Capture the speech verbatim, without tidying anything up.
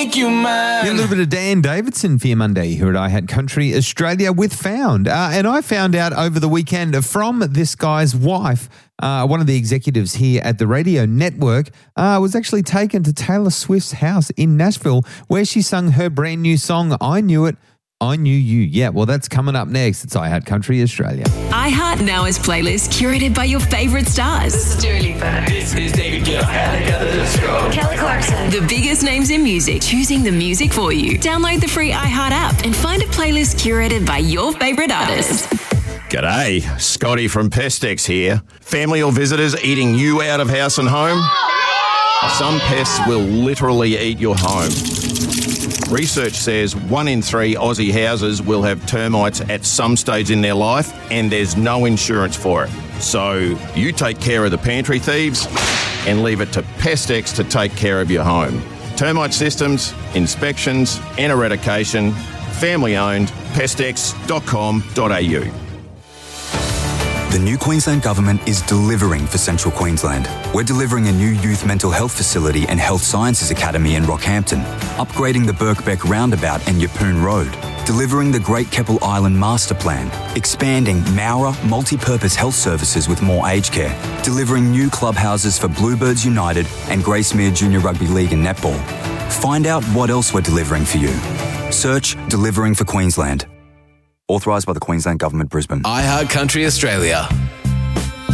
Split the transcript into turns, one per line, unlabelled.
make you mine.
Yeah, a little bit of Dan Davidson for your Monday here at I Had Country Australia with Found. Uh, and I found out over the weekend from this guy's wife, uh, one of the executives here at the radio network, uh, was actually taken to Taylor Swift's house in Nashville where she sung her brand new song, I Knew It, I Knew You. Yeah, well, that's coming up next. It's I Had Country Australia.
iHeart Now is playlist curated by your favourite stars.
This is Dua Lipa. This is David Guetta.
Kelly Clarkson. The biggest names in music, choosing the music for you. Download the free iHeart app and find a playlist curated by your favourite artists.
G'day, Scotty from Pestex here. Family or visitors eating you out of house and home? Some pests will literally eat your home. Research says one in three Aussie houses will have termites at some stage in their life, and there's no insurance for it. So you take care of the pantry thieves and leave it to Pestex to take care of your home. Termite systems, inspections and eradication, family owned, pestex dot com dot a u.
The new Queensland Government is delivering for Central Queensland. We're delivering a new youth mental health facility and health sciences academy in Rockhampton, upgrading the Birkbeck Roundabout and Yeppoon Road, delivering the Great Keppel Island Master Plan, expanding Mowra multi-purpose health services with more aged care, delivering new clubhouses for Bluebirds United and Gracemere Junior Rugby League and Netball. Find out what else we're delivering for you. Search Delivering for Queensland. Authorised by the Queensland Government, Brisbane.
I Heart Country Australia.